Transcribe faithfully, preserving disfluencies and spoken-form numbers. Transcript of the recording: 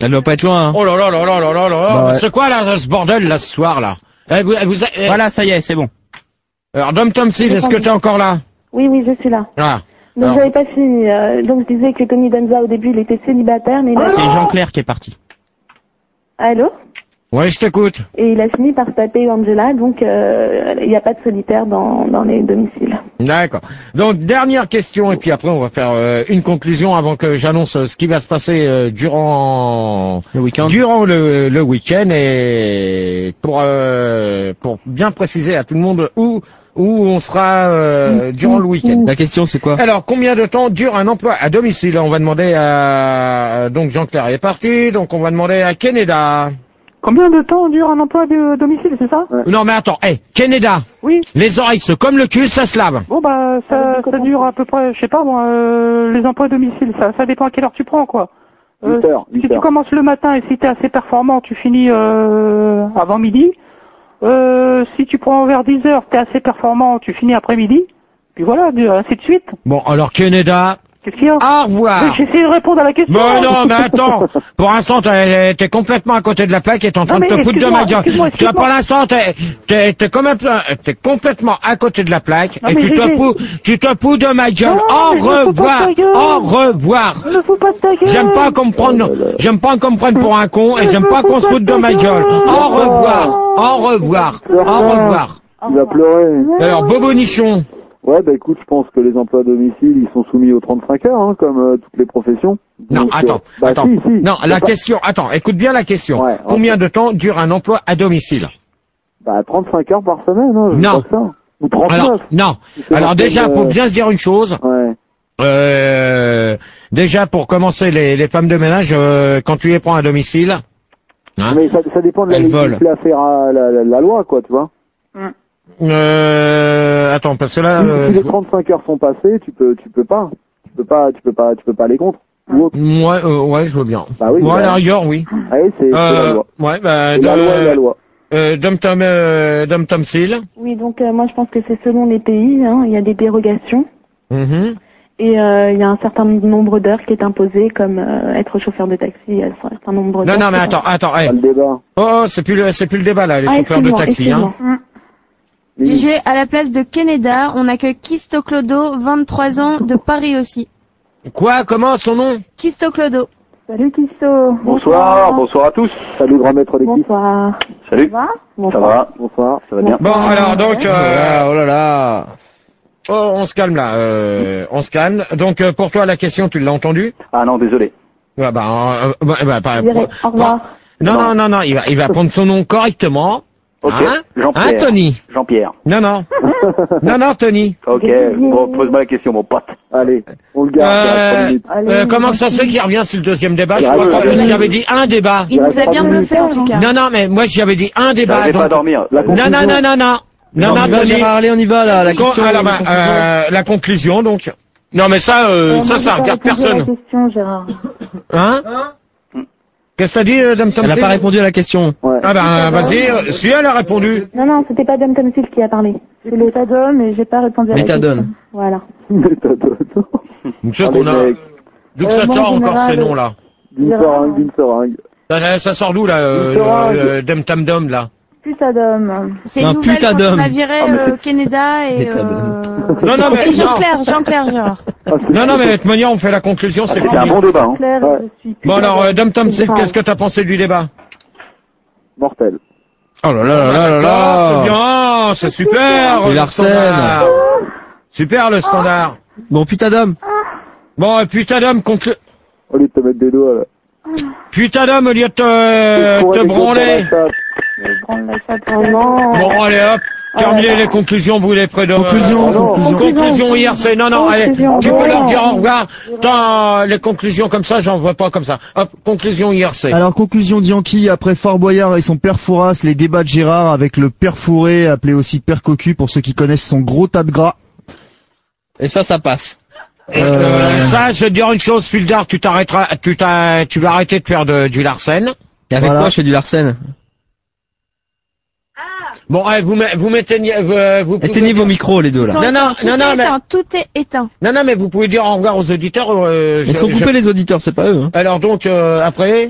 Elle doit pas être loin, hein. Oh là là là là là là là. Bah ouais. C'est quoi là, ce bordel là ce soir là? Eh, vous, vous, eh, Voilà, ça y est, c'est bon. Alors Dom Tom Sil, est-ce que t'es encore là? Oui, oui, je suis là. Ah. Donc Alors. j'avais pas fini. Euh, donc je disais que Tony Danza au début il était célibataire, mais il a... C'est Jean-Claire qui est parti. Allô? Ouais, je t'écoute. Et il a fini par se taper Angela, donc euh, il n'y a pas de solitaire dans, dans les domiciles. D'accord. Donc dernière question et puis après on va faire euh, une conclusion avant que j'annonce euh, ce qui va se passer euh, durant le week-end. Durant le, le week-end et pour euh, pour bien préciser à tout le monde où où on sera euh, durant le week-end. La question c'est quoi? Alors combien de temps dure un emploi à domicile? On va demander à donc Jean-Claire est parti, donc on va demander à Keneda. Combien de temps dure un emploi de domicile, c'est ça? Non mais attends, hé, hey, Keneda. Oui. Les oreilles se comme le cul, ça se lave. Bon bah ça, ça dure à peu près, je sais pas moi, euh, les emplois à domicile, ça, ça dépend à quelle heure tu prends quoi. Euh, huit heures, huit si tu heures. commences le matin et si t'es assez performant, tu finis euh, avant midi. Euh, si tu prends vers dix heures, t'es assez performant, tu finis après-midi. Puis voilà, ainsi de suite. Bon alors Keneda. Qu'est-ce qu'il y a? Au revoir. J'essaie de répondre à la question. Mais non, mais attends. Pour l'instant, t'es, t'es complètement à côté de la plaque et t'es en train Non, de te mais foutre de ma gueule. excuse-moi, Tu vois, pour l'instant, t'es, t'es, t'es, quand même, t'es complètement à côté de la plaque Non, et mais tu j'ai- te fous, tu te fous de ma gueule. Non, Au mais je me fous pas de revoir. ta gueule. Au revoir. Ne fous pas de ta gueule. J'aime pas qu'on me prenne, j'aime pas qu'on me prenne pour un con et j'aime pas qu'on se foute de ma gueule. Au revoir. Au revoir. Au revoir. Il va pleurer. Alors, Bobonichon. Ouais, bah écoute, je pense que les emplois à domicile, ils sont soumis aux trente-cinq heures, hein, comme euh, toutes les professions. Non, Donc, attends, euh, bah, attends. si, si, non, y a la pas- question, attends, écoute bien la question. Ouais, Combien de temps dure un emploi à domicile? Bah trente-cinq heures par semaine, hein, je dis Non. pas que ça. Ou trente-neuf. Alors, non. C'est Alors marqué, déjà, euh, pour bien se dire une chose, Ouais. euh, déjà pour commencer, les, les femmes de ménage, euh, quand tu les prends à domicile, hein, Mais ça, ça dépend de la elles volent. législation à la, la, la loi, quoi, tu vois. Euh, attends, parce que là, Si, euh, si les je- trente-cinq heures sont passées, tu peux, tu peux pas. Tu peux pas, tu peux pas, tu peux pas aller contre. Ou autre. moi, euh, ouais, je veux bien. Bah oui, Moi, bah- à la rigueur, oui. Ah oui, c'est c'est la Euh, loi. ouais, bah, C'est la loi et la loi. euh, Dom Tom, euh, Dom Tom Sil. Oui, donc euh, moi je pense que c'est selon les pays, hein, il y a des dérogations. Mhm. Et euh, il y a un certain nombre d'heures qui est imposé, comme euh, être chauffeur de taxi, il y a un certain nombre d'heures. Non, non, mais qui- attends, attends, hey. Pas le débat. Oh, oh, c'est plus le, c'est plus le débat, là, les Ah, chauffeurs de excuse-moi, taxi, hein. excuse-moi. Oui. G G, à la place de Keneda, on accueille Kisto Clodo, vingt-trois ans, de Paris aussi. Quoi? Comment, son nom? Kisto Clodo. Salut Kisto. Bonsoir, bonsoir à tous. Salut grand maître d'équipe. Bonsoir. Salut. Ça va? Ça Bonsoir. va? Bonsoir. Ça va bien? Bon, alors, donc, euh, Oh là là. oh, on se calme, là, euh, on se calme. Donc, euh, pour toi, la question, tu l'as entendue? Ah non, désolé. Ouais, bah, euh, bah, bah, bah, Je dirais au revoir. non, non, non, non, il va, il va prendre son nom correctement. Ok. Hein? Jean-Pierre. Hein, Tony? Jean-Pierre. Non, non. non, non, Tony. Ok, bon, pose-moi la question, mon pote. Allez, on le garde. il reste trois Euh, minutes. Allez, euh, comment que ça se fait qu'il revient sur le deuxième débat? Je crois pas que j'y avais dit un débat. Il Ouais, nous a pas bien de bluffé en tout cas. Non, non, mais moi, j'y avais dit un débat. J'arrivais pas à donc- dormir. La Non, non, conclusion. non, non, non. Non, non, on y va, Tony. Gérard, allez, on y va, là, la Con- question. alors, la bah, conclusion. euh, la conclusion, donc. Non, mais ça, euh, Euh, ça, moi, ça j'ai pas regarde répondu à la personne. question, Gérard. Hein? Qu'est-ce que t'as dit, euh, Dame Tom Elle n'a Sil? pas répondu à la question. Ouais. Ah ben, vas-y, euh, si elle a répondu. Non, non, c'était pas Dom Tomsil qui a parlé. C'est l'état d'homme et j'ai pas répondu à la Méthadone. question. Voilà. Méthadone. Tu sais Allez, qu'on a... mec. D'où que Euh, ça moi, sort en encore général, ces noms-là? D'une Gérard. seringue, d'une seringue. Ça, ça sort d'où, là, euh, Une seringue. euh, Dame Tam Dom, là? Putain d'homme. C'est Un une nouvelle putain quand d'homme. on a viré Ah, mais euh, Keneda et, Méthadone. euh... Non, non, mais... et Jean-Claire, Jean-Claire Gérard. Ah, c'est- Non, non, mais de toute manière, on fait la conclusion, c'est C'est fini. un bon débat, hein. Claire, Ouais. je suis Bon, putain alors, euh, d'homme. Dame Tom C'est Sil, grave. qu'est-ce que t'as pensé du débat? Mortel. Oh là là là là là Ah, c'est là. bien, c'est super, Et le Larsen. standard. Super, le standard. Bon, putain d'homme. Bon, et putain d'homme, conclu... Au lieu de te mettre des doigts, là. Putain d'homme, au lieu de te, Pour te aller branler. contre la chatte. Je prends la chatte. Oh non. Bon, allez, hop. Terminez les conclusions, vous les près de... Conclusion, Euh, non. conclusion. Conclusion hier, c'est... Non, non, allez, Conclusion. tu peux Non. leur dire au revoir. Tant, les conclusions comme ça, j'en vois pas comme ça. Hop, conclusion hier, c'est... Alors, conclusion de Yankee, après Fort Boyard et son père Fouras, les débats de Gérard avec le père Fourré, appelé aussi père Cocu pour ceux qui connaissent son gros tas de gras. Et ça, ça passe. Euh, ça, je vais te dire une chose, Fuldar, tu t'arrêteras, tu t'as, tu vas arrêter de faire de, du Larsen. Et avec Voilà. quoi je fais du Larsen? Bon, allez, vous, met- vous mettez, vous, vous pouvez Éteignez vos micros, les deux, Ils là. sont Non, non, éteints, tout non, non, est mais- éteint, tout est éteint. non, non, mais vous pouvez dire au revoir aux auditeurs. Euh, Ils je- sont je- coupés, les auditeurs, c'est pas eux, hein. Alors donc, euh, après...